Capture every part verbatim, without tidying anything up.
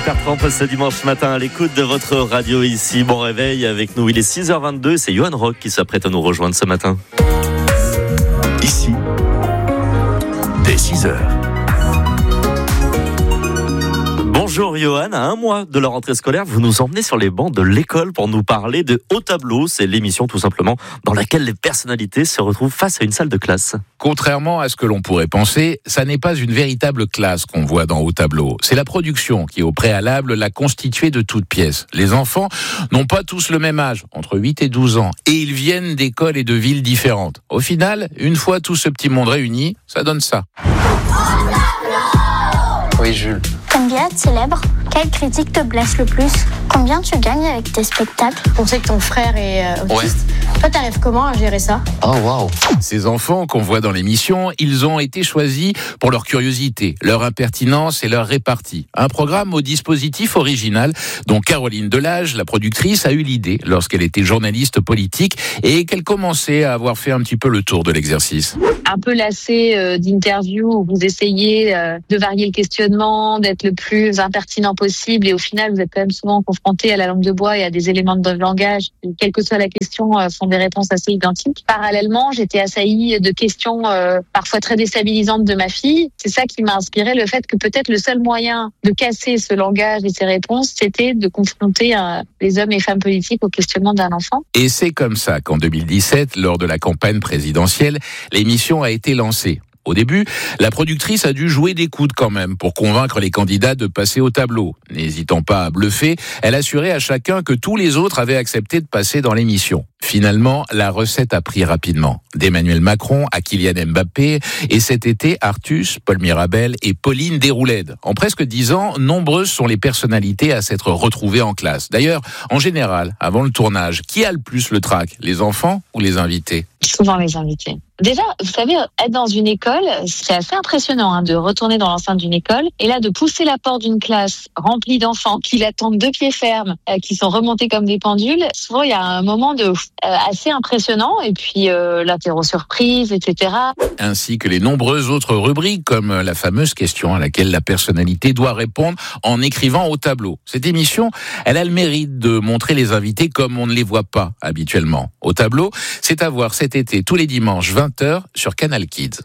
huit heures trente ce dimanche matin à l'écoute de votre radio ici. Bon réveil avec nous. Il est six heures vingt-deux. C'est Johan Rock qui s'apprête à nous rejoindre ce matin. Ici, dès six heures. Bonjour Johan, à un mois de la rentrée scolaire, vous nous emmenez sur les bancs de l'école pour nous parler de Haut Tableau. C'est l'émission tout simplement dans laquelle les personnalités se retrouvent face à une salle de classe. Contrairement à ce que l'on pourrait penser, ça n'est pas une véritable classe qu'on voit dans Haut Tableau. C'est la production qui, au préalable, l'a constituée de toutes pièces. Les enfants n'ont pas tous le même âge, entre huit et douze ans, et ils viennent d'écoles et de villes différentes. Au final, une fois tout ce petit monde réuni, ça donne ça. Oui, Jules. T'aimes bien être célèbre? Quelle critique te blesse le plus? Combien tu gagnes avec tes spectacles? On sait que ton frère est euh, autiste. Ouais. Toi, t'arrives comment à gérer ça? Oh, waouh. Ces enfants qu'on voit dans l'émission, ils ont été choisis pour leur curiosité, leur impertinence et leur répartie. Un programme au dispositif original dont Caroline Delage, la productrice, a eu l'idée lorsqu'elle était journaliste politique et qu'elle commençait à avoir fait un petit peu le tour de l'exercice. Un peu lassé euh, d'interviews où vous essayez euh, de varier le questionnement, d'être le plus impertinent possible et au final vous êtes quand même souvent confronté à la langue de bois et à des éléments de langage qui, quelle que soit la question, euh, font des réponses assez identiques. Parallèlement, j'étais assaillie de questions euh, parfois très déstabilisantes de ma fille. C'est ça qui m'a inspiré, le fait que peut-être le seul moyen de casser ce langage et ces réponses, c'était de confronter euh, les hommes et femmes politiques au questionnement d'un enfant. Et c'est comme ça qu'en deux mille dix-sept, lors de la campagne présidentielle, l'émission a été lancée. Au début, la productrice a dû jouer des coudes quand même pour convaincre les candidats de passer au tableau. N'hésitant pas à bluffer, elle assurait à chacun que tous les autres avaient accepté de passer dans l'émission. Finalement, la recette a pris rapidement. D'Emmanuel Macron à Kylian Mbappé, et cet été, Artus, Paul Mirabel et Pauline Déroulède. En presque dix ans, nombreuses sont les personnalités à s'être retrouvées en classe. D'ailleurs, en général, avant le tournage, qui a le plus le trac, les enfants ou les invités? Souvent les invités. Déjà, vous savez, être dans une école, c'est assez impressionnant hein, de retourner dans l'enceinte d'une école et là de pousser la porte d'une classe remplie d'enfants qui l'attendent de pied ferme, euh, qui sont remontés comme des pendules. Souvent, il y a un moment de euh, assez impressionnant et puis euh, l'apéro surprise, et cetera. Ainsi que les nombreuses autres rubriques comme la fameuse question à laquelle la personnalité doit répondre en écrivant au tableau. Cette émission, elle a le mérite de montrer les invités comme on ne les voit pas habituellement. Au tableau, c'est à voir cet été tous les dimanches vingt heures sur Canal Kids.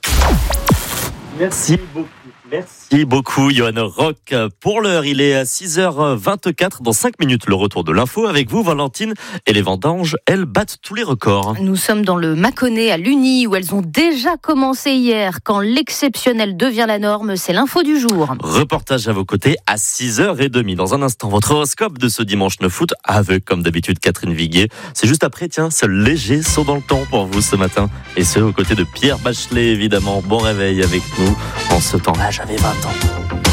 Merci beaucoup. Merci beaucoup, Johan Rock. Pour l'heure, il est à six heures vingt-quatre. Dans cinq minutes, le retour de l'info avec vous, Valentine. Et les vendanges, elles battent tous les records. Nous sommes dans le Mâconnais, à Lugny, où elles ont déjà commencé hier. Quand l'exceptionnel devient la norme, c'est l'info du jour. Reportage à vos côtés à six heures trente. Dans un instant, votre horoscope de ce dimanche neuf août avec, comme d'habitude, Catherine Viguier. C'est juste après, tiens, ce léger saut dans le temps pour vous ce matin. Et ce, aux côtés de Pierre Bachelet, évidemment. Bon réveil avec nous. En ce temps-là, j'avais vingt ans.